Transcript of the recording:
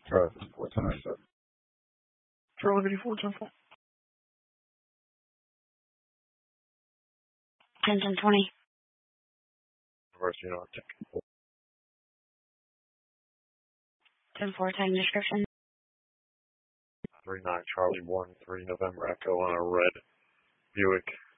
Charlie 54, 1097. Charlie 54, 10-4. 10-20. University North, 10-4, time description. 39 Charlie 1, 3 November Echo on a red Buick